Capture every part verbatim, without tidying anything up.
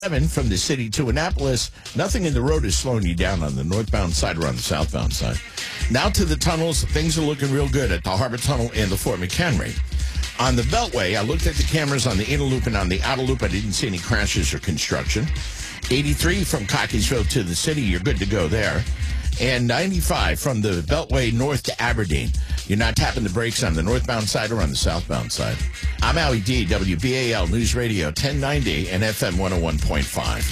Seven from the city to Annapolis. Nothing in the road is slowing you down on the northbound side or on the southbound side. Now to the tunnels. Things are looking real good at the Harbor Tunnel and the Fort McHenry. On the Beltway, I looked at the cameras on the inner loop and on the outer loop. I didn't see any crashes or construction. eighty-three from Cockeysville to the city. You're good to go there. And ninety-five from the Beltway north to Aberdeen. You're not tapping the brakes on the northbound side or on the southbound side. I'm Howie D, W B A L News Radio ten ninety and F M one oh one point five.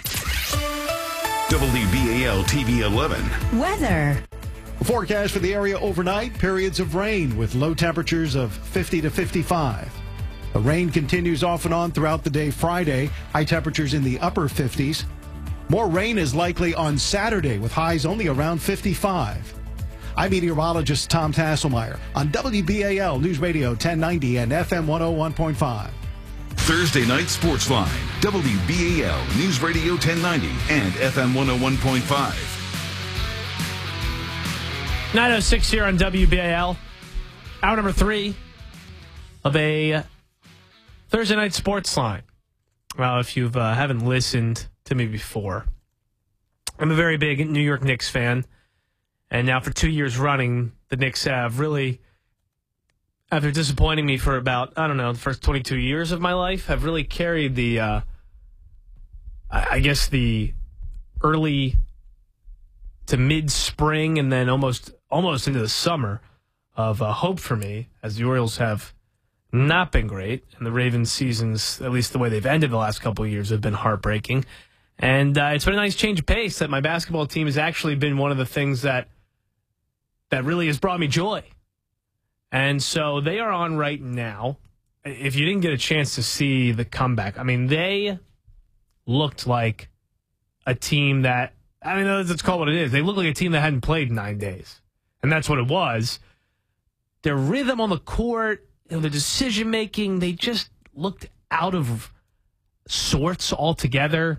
W B A L T V eleven. Weather. Forecast for the area overnight, periods of rain with low temperatures of fifty to fifty-five. The rain continues off and on throughout the day Friday, high temperatures in the upper fifties. More rain is likely on Saturday with highs only around fifty-five. I'm meteorologist Tom Tasselmeyer on W B A L News Radio ten ninety and F M one oh one point five. Thursday night sports line, W B A L News Radio ten ninety and F M one oh one point five. nine oh six here on W B A L. Hour number three of a Thursday night sports line. Well, if you uh, haven't listened to me before, I'm a very big New York Knicks fan. And now for two years running, the Knicks have really, after disappointing me for about, I don't know, the first twenty-two years of my life, have really carried the, uh, I guess, the early to mid-spring and then almost almost into the summer of uh, hope for me, as the Orioles have not been great. And the Ravens seasons, at least the way they've ended the last couple of years, have been heartbreaking. And uh, it's been a nice change of pace that my basketball team has actually been one of the things that that really has brought me joy. And so they are on right now. If you didn't get a chance to see the comeback, I mean, they looked like a team that, I mean, let's call it what it is. They looked like a team that hadn't played in nine days. And that's what it was. Their rhythm on the court, you know, the decision-making, they just looked out of sorts altogether.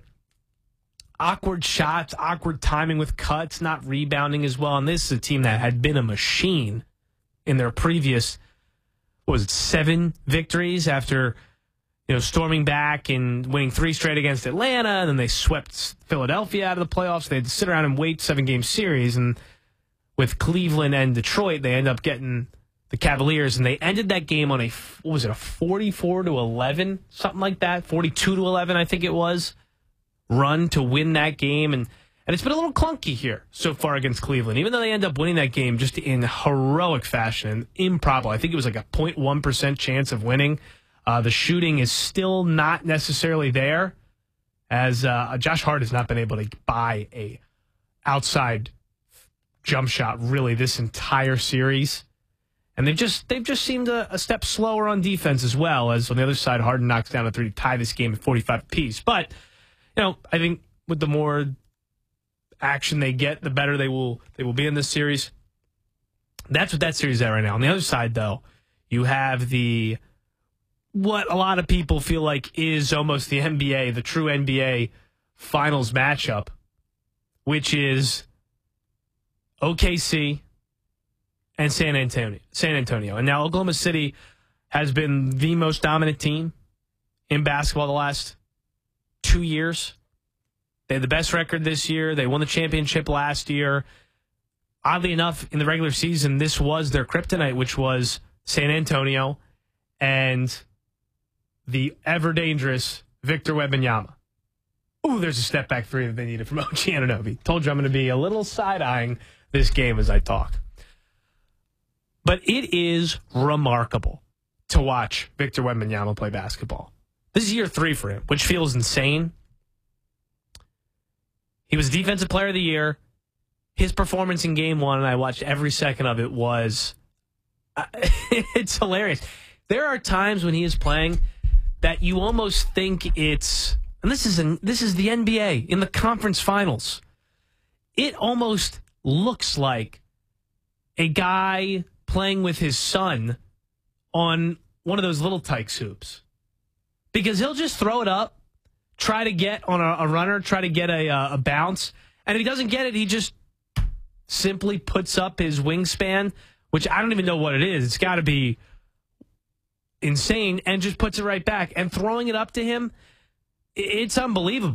Awkward shots, awkward timing with cuts, not rebounding as well. And this is a team that had been a machine in their previous, what was it, seven victories after, you know, storming back and winning three straight against Atlanta. And then they swept Philadelphia out of the playoffs. They had to sit around and wait seven-game series. And with Cleveland and Detroit, they end up getting the Cavaliers. And they ended that game on a, what was it, a forty-four to eleven, something like that, forty-two to eleven, I think it was. Run to win that game, and, and it's been a little clunky here so far against Cleveland, even though they end up winning that game just in heroic fashion and improbable. I think it was like a zero point one percent chance of winning. Uh, the shooting is still not necessarily there, as uh, Josh Hart has not been able to buy a outside jump shot really this entire series. And they've just they've just seemed a, a step slower on defense as well, as on the other side, Harden knocks down a three to tie this game at forty-five apiece. But you know, I think with the more action they get, the better they will they will be in this series. That's what that series is at right now. On the other side, though, you have the what a lot of people feel like is almost the N B A, the true N B A finals matchup, which is O K C and San Antonio. San Antonio. And now Oklahoma City has been the most dominant team in basketball the last two years. They had the best record this year. They won the championship last year. Oddly enough, in the regular season, this was their kryptonite, which was San Antonio and the ever-dangerous Victor Wembanyama. Ooh, there's a step-back three that they needed from O G Anunoby. Told you I'm going to be a little side-eyeing this game as I talk. But it is remarkable to watch Victor Wembanyama play basketball. This is year three for him, which feels insane. He was Defensive Player of the Year. His performance in Game One, and I watched every second of it, was uh, it's hilarious. There are times when he is playing that you almost think it's, and this is an, this is the N B A in the conference finals. It almost looks like a guy playing with his son on one of those little Tykes hoops. Because he'll just throw it up, try to get on a, a runner, try to get a, a bounce, and if he doesn't get it, he just simply puts up his wingspan, which I don't even know what it is. It's got to be insane, and just puts it right back. And throwing it up to him, it's unbelievable.